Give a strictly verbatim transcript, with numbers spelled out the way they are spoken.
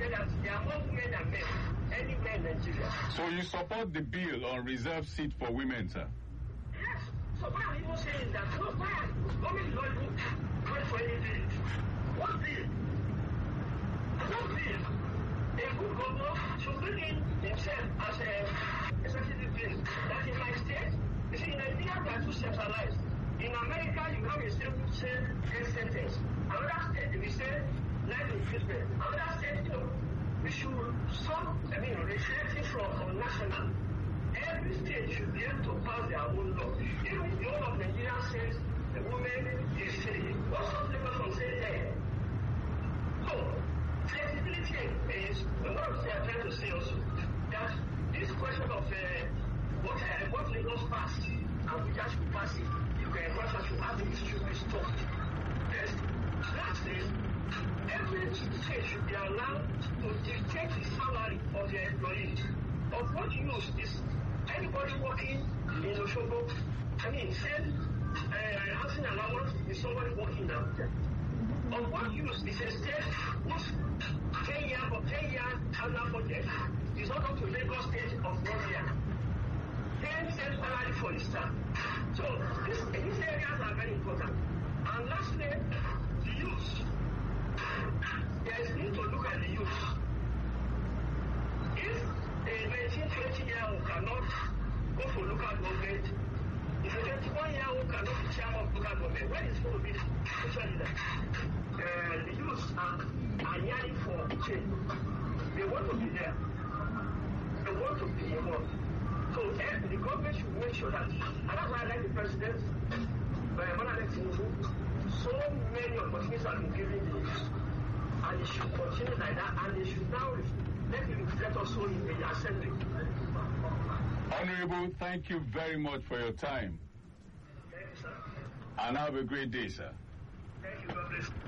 say that there are more women than men anywhere in Nigeria. So you support the bill on reserved seat for women, sir? Yes. So what I'm even saying is that no, why women don't even wait for anything. What bill? What bill? A good governor should bring in himself as a executive bill that in my state, you see, in Nigeria they are too centralized. In America, you have a single say death sentence. Another state, they will say life imprisonment. Another state, you know, we should stop, I mean, reflecting from, from national. Every state should be able to pass their own law. Even if the whole of Nigeria says the woman is free, what's the difference from saying that? So, flexibility is what they are trying to say also. That this question of uh, what, uh, what Lagos passed, and we just should pass it. Russia should have it should be stopped. Yes. Lastly, every state should be allowed to dictate the salary of their employees. Of what use is anybody working in Oshogo, I mean, send uh, housing allowance is somebody working now. Of what use is a state whose ten year or ten year annual budget is not up to Lagos State of one year. ten cents salary for the staff. So this, these areas are very important. And lastly, the youth. There is need to look at the youth. If a nineteen, twenty year old cannot go for local government, if a twenty-one year old cannot be chairman of local government, when is going to be social leader? Uh, the youth are, are yearning for change. They want to be there. They want to be involved. So uh, the government should make sure that, and that's why I like the president, so many opportunities have been given to youth, and it should continue like that, and they should now let it reflect also in the assembly. Honorable, thank you very much for your time. Thank you, sir. And have a great day, sir. Thank you, God bless you.